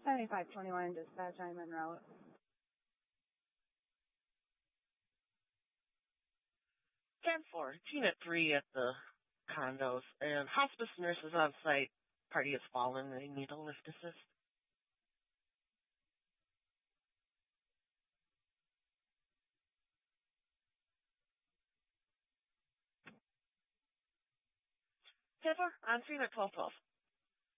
7521 dispatch, I'm en route. 10-4, team at 3 at the condos, and hospice nurses on site. Party has fallen, they need a lift assist. On scene at 1212.